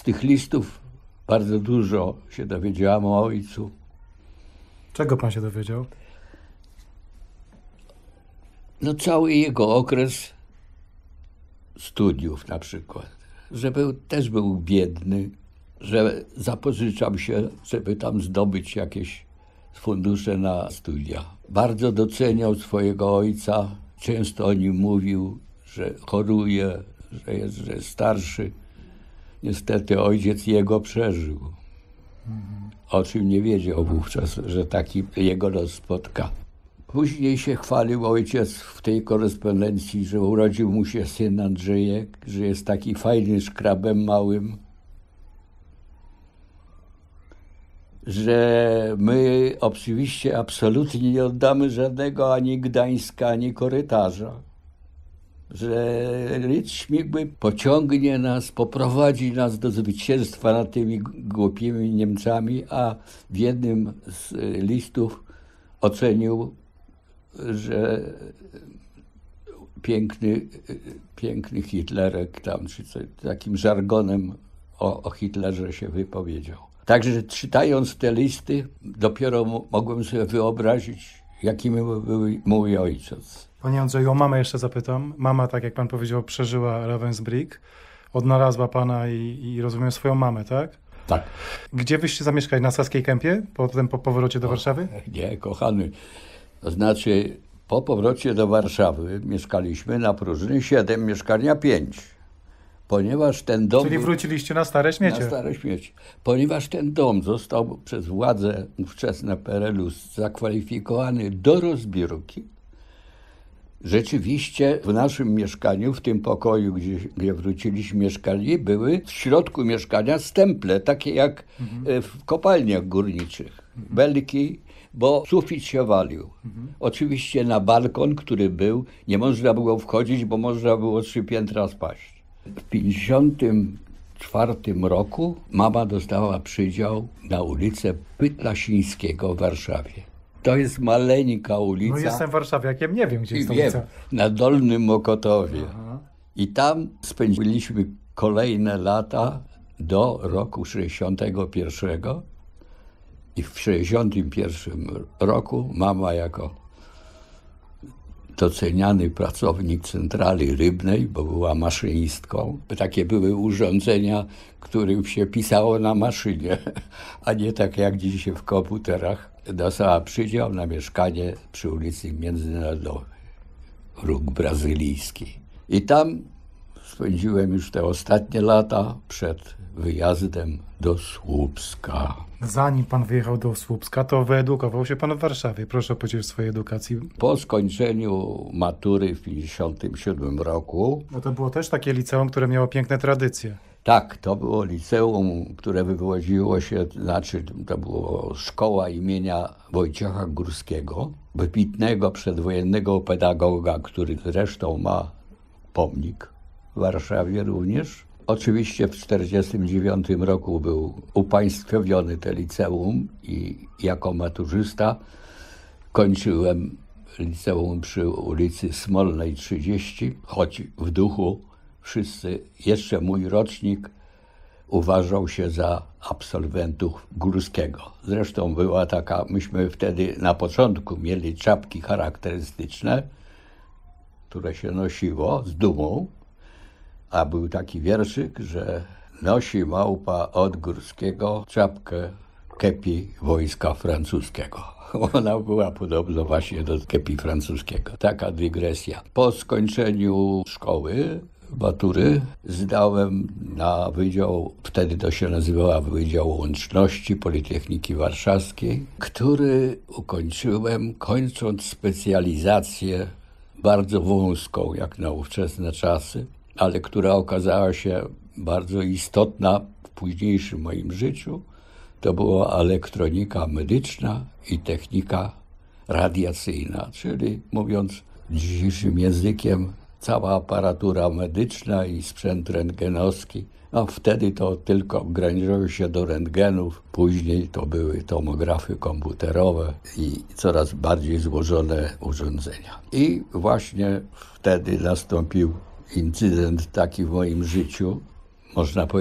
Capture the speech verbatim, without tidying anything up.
z tych listów bardzo dużo się dowiedziałam o ojcu. Czego pan się dowiedział? No cały jego okres studiów na przykład, że był, też był biedny, że zapożyczał się, żeby tam zdobyć jakieś fundusze na studia. Bardzo doceniał swojego ojca, często o nim mówił, że choruje, że jest, że jest starszy. Niestety ojciec jego przeżył, mhm. o czym nie wiedział wówczas, że taki jego los spotka. Później się chwalił ojciec w tej korespondencji, że urodził mu się syn Andrzejek, że jest taki fajny szkrabem małym, że my oczywiście absolutnie nie oddamy żadnego ani Gdańska, ani Korytarza, że Rydz Śmigły pociągnie nas, poprowadzi nas do zwycięstwa nad tymi głupimi Niemcami, a w jednym z listów ocenił, że piękny, piękny Hitlerek tam, czy co, takim żargonem o, o Hitlerze się wypowiedział. Także czytając te listy, dopiero m- mogłem sobie wyobrazić, jakim był mój ojciec. Panie Andrzeju, o mamę jeszcze zapytam. Mama, tak jak pan powiedział, przeżyła Ravensbrück, odnalazła pana i, i rozumiem swoją mamę, tak? Tak. Gdzie wyście zamieszkali? Na Saskiej Kępie? Potem po powrocie do Warszawy? Nie, kochany. To znaczy, po powrocie do Warszawy mieszkaliśmy na Próżni siedem, mieszkania pięć. Ponieważ ten dom... Czyli wróciliście na Stare Śmiecie. Na Stare Śmiecie. Ponieważ ten dom został przez władze ówczesne P R L u zakwalifikowany do rozbiórki, rzeczywiście w naszym mieszkaniu, w tym pokoju, gdzie, gdzie wróciliśmy mieszkali, były w środku mieszkania stemple, takie jak mhm. w kopalniach górniczych. Mhm. Belki, bo sufit się walił. Mhm. Oczywiście na balkon, który był, nie można było wchodzić, bo można było trzy piętra spaść. W pięćdziesiątym czwartym roku mama dostała przydział na ulicę Pytlasińskiego w Warszawie. To jest maleńka ulica. No jestem warszawiakiem, nie wiem, gdzie jest ta ulica. Na Dolnym Mokotowie. Aha. I tam spędziliśmy kolejne lata do roku sześćdziesiątego pierwszego. I w sześćdziesiątym pierwszym roku mama jako doceniany pracownik centrali rybnej, bo była maszynistką. Takie były urządzenia, którym się pisało na maszynie, a nie tak jak dzisiaj w komputerach. Dostała przydział na mieszkanie przy ulicy Międzynarodowej, Róg Brazylijski. I tam spędziłem już te ostatnie lata przed wyjazdem do Słupska. Zanim pan wyjechał do Słupska, to wyedukował się pan w Warszawie. Proszę opowiedzieć o swojej edukacji. Po skończeniu matury w pięćdziesiątym siódmym roku... No to było też takie liceum, które miało piękne tradycje. Tak, to było liceum, które wywodziło się, znaczy to było szkoła imienia Wojciecha Górskiego, wybitnego przedwojennego pedagoga, który zresztą ma pomnik w Warszawie również. Oczywiście w tysiąc dziewięćset czterdziestym dziewiątym roku był upaństwowiony te liceum i jako maturzysta kończyłem liceum przy ulicy Smolnej trzydzieści, choć w duchu wszyscy, jeszcze mój rocznik uważał się za absolwentów Górskiego. Zresztą była taka, myśmy wtedy na początku mieli czapki charakterystyczne, które się nosiło z dumą, a był taki wierszyk, że nosi małpa od Górskiego czapkę kepi wojska francuskiego. Ona była podobna właśnie do kepi francuskiego. Taka dygresja. Po skończeniu szkoły, matury, zdałem na wydział, wtedy to się nazywała Wydział Łączności Politechniki Warszawskiej, który ukończyłem kończąc specjalizację bardzo wąską, jak na ówczesne czasy, ale która okazała się bardzo istotna w późniejszym moim życiu. To była elektronika medyczna i technika radiacyjna, czyli mówiąc dzisiejszym językiem, cała aparatura medyczna i sprzęt rentgenowski. No wtedy to tylko ograniczyło się do rentgenów, później to były tomografy komputerowe i coraz bardziej złożone urządzenia. I właśnie wtedy nastąpił incydent taki w moim życiu, można powiedzieć,